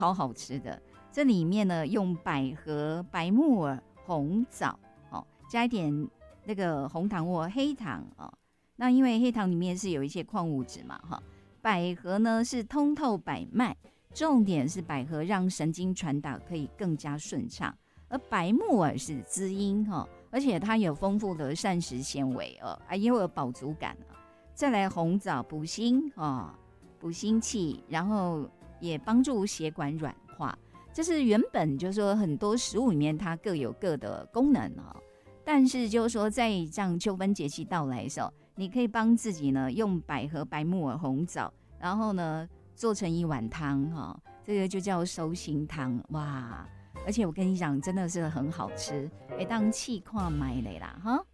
超好吃的。这里面呢，用百合、白木耳、红枣，加一点那个红糖或黑糖哦。那因为黑糖里面是有一些矿物质嘛，百合呢是通透百脉，重点是百合让神经传导可以更加顺畅，而白木耳是滋阴而且它有丰富的膳食纤维也有饱足感再来红枣补心补心气，然后也帮助血管软化。这是原本就是说很多食物里面它各有各的功能但是就是说在这样秋分节气到来的时候，你可以帮自己呢用百合、白木耳、红枣，然后呢做成一碗汤这个就叫收心汤哇！而且我跟你讲，真的是很好吃，当气看买的啦